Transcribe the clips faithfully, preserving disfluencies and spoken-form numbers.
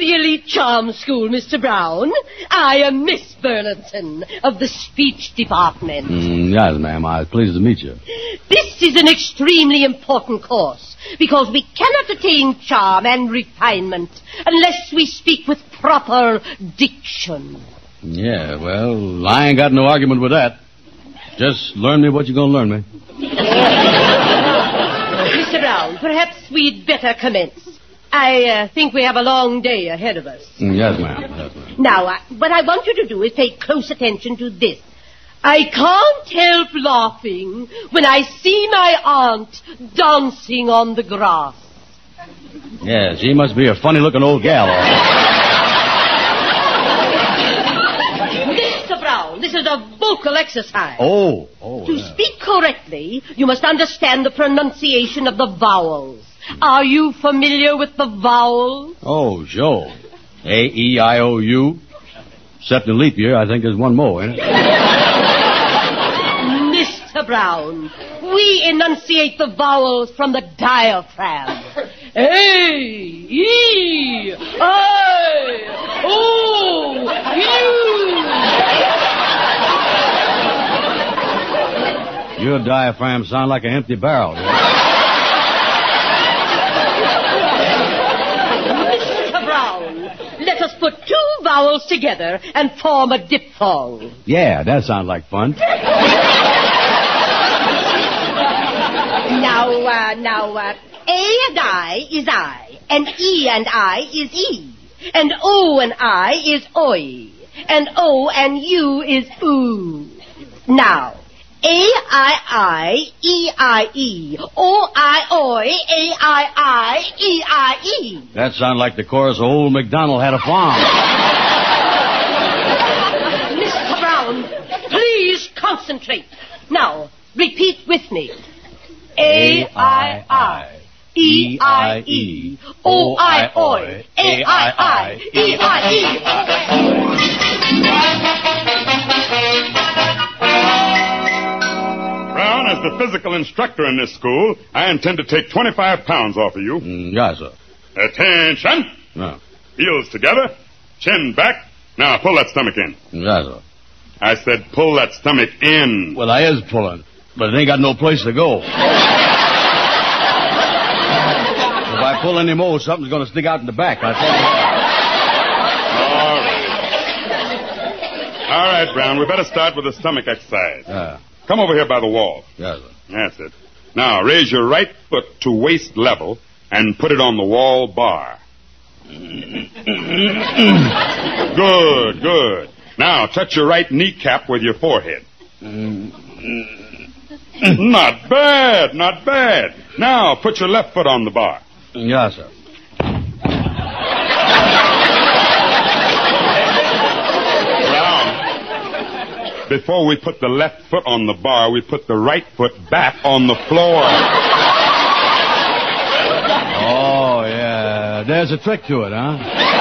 the Elite Charm School, Mister Brown. I am Miss Burlington of the speech department. Mm, yes, ma'am. I'm pleased to meet you. This is an extremely important course because we cannot attain charm and refinement unless we speak with proper diction. Yeah, well, I ain't got no argument with that. Just learn me what you're going to learn me. Mister Brown, perhaps we'd better commence. I uh, think we have a long day ahead of us. Mm, yes, ma'am. Yes, ma'am. Now, uh, what I want you to do is pay close attention to this. I can't help laughing when I see my aunt dancing on the grass. Yeah, she must be a funny-looking old gal. Mister Brown, this is a vocal exercise. Oh, oh. To yeah. speak correctly, you must understand the pronunciation of the vowels. Are you familiar with the vowels? Oh, sure. A, E, I, O, U. Except in leap year, I think there's one more, ain't it? Mister Brown, we enunciate the vowels from the diaphragm. A, E, I, O, U. Your diaphragm sound like an empty barrel. Yeah? Let us put two vowels together and form a diphthong. Yeah, that sounds like fun. Now, uh, now, uh, A and I is I, and E and I is E, and O and I is oi, and O and U is oo. Now, A I I, E I E, O I oi, A I I, E I E. That sounds like the chorus of Old MacDonald Had a Farm. Mister Brown, please concentrate. Now, repeat with me. A I I, E I E, O I oi, A I I, E I E. Brown, as the physical instructor in this school, I intend to take twenty-five pounds off of you. Mm, yes, sir. Attention. No. Heels together. Chin back. Now, pull that stomach in. Yes, sir. I said pull that stomach in. Well, I is pulling, but it ain't got no place to go. If I pull any more, something's going to stick out in the back. I tell you. All right. All right, Brown, we better start with the stomach exercise. Yeah. Come over here by the wall. Yes, sir. That's it. Now, raise your right foot to waist level and put it on the wall bar. Good, good. Now, touch your right kneecap with your forehead. Not bad, not bad. Now, put your left foot on the bar. Yes, sir. Before we put the left foot on the bar, we put the right foot back on the floor. Oh, yeah. There's a trick to it, huh?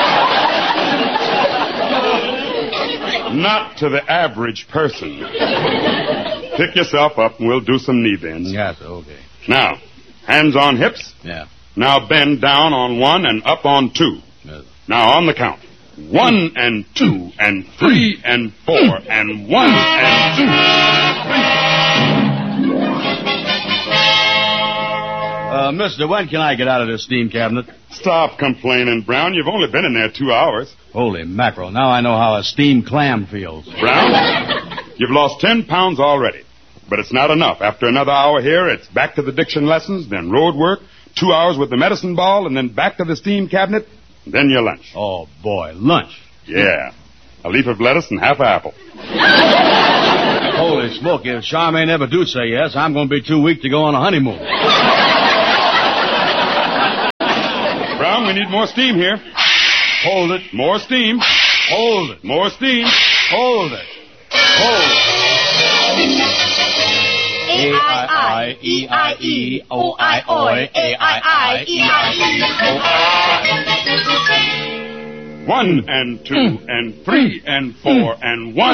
Not to the average person. Pick yourself up and we'll do some knee bends. Yes, sir. Okay. Now, hands on hips. Yeah. Now bend down on one and up on two. Yes. Now on the count. One and two and three and four and one and two. Uh, mister, when can I get out of this steam cabinet? Stop complaining, Brown. You've only been in there two hours. Holy mackerel. Now I know how a steamed clam feels. Brown, you've lost ten pounds already. But it's not enough. After another hour here, it's back to the diction lessons, then road work, two hours with the medicine ball, and then back to the steam cabinet. Then your lunch. Oh, boy, lunch. Yeah. A leaf of lettuce and half an apple. Holy smoke, if Charmaine ever do say yes, I'm going to be too weak to go on a honeymoon. Brown, we need more steam here. Hold it. More steam. Hold it. More steam. Hold it. Hold it. A I I, E I E, O I oi, A I I, E I E. One and two and three and four and one